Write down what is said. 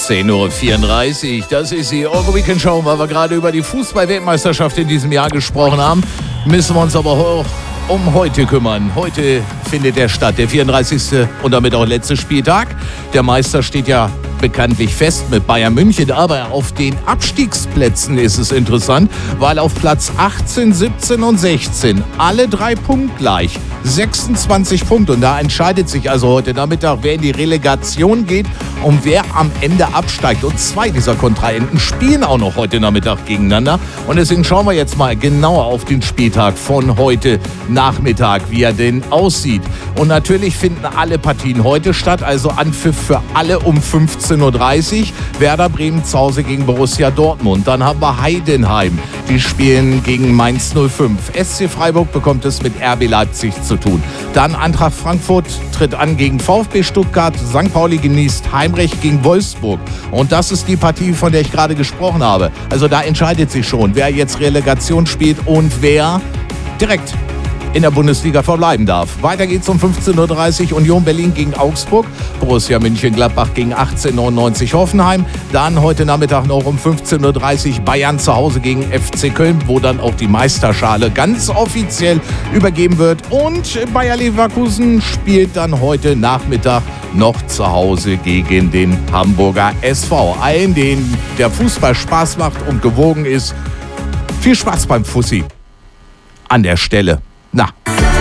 10:34 Uhr, das ist die Euro Weekend Show, weil wir gerade über die Fußball-Weltmeisterschaft in diesem Jahr gesprochen haben. Müssen wir uns aber auch um heute kümmern. Heute findet der statt, der 34. und damit auch letzte Spieltag. Der Meister steht ja bekanntlich fest mit Bayern München, aber auf den Abstiegsplätzen ist es interessant, weil auf Platz 18, 17 und 16 alle 3 punktgleich, 26 Punkte. Und da entscheidet sich also heute Nachmittag, wer in die Relegation geht und wer am Ende absteigt. Und 2 dieser Kontrahenten spielen auch noch heute Nachmittag gegeneinander. Und deswegen schauen wir jetzt mal genauer auf den Spieltag von heute Nachmittag, wie er denn aussieht. Und natürlich finden alle Partien heute statt, also Anpfiff für alle um 15:30 Uhr. Werder Bremen zu Hause gegen Borussia Dortmund. Dann haben wir Heidenheim, die spielen gegen Mainz 05. SC Freiburg bekommt es mit RB Leipzig zu tun. Dann Eintracht Frankfurt tritt an gegen VfB Stuttgart. St. Pauli genießt Heimrecht gegen Wolfsburg. Und das ist die Partie, von der ich gerade gesprochen habe. Also da entscheidet sich schon, wer jetzt Relegation spielt und wer direkt in der Bundesliga verbleiben darf. Weiter geht's um 15:30 Uhr, Union Berlin gegen Augsburg, Borussia Mönchengladbach gegen 1899 Hoffenheim. Dann heute Nachmittag noch um 15:30 Uhr Bayern zu Hause gegen FC Köln, wo dann auch die Meisterschale ganz offiziell übergeben wird. Und Bayer Leverkusen spielt dann heute Nachmittag noch zu Hause gegen den Hamburger SV. Allen, denen der Fußball Spaß macht und gewogen ist, viel Spaß beim Fussi. An der Stelle. Na.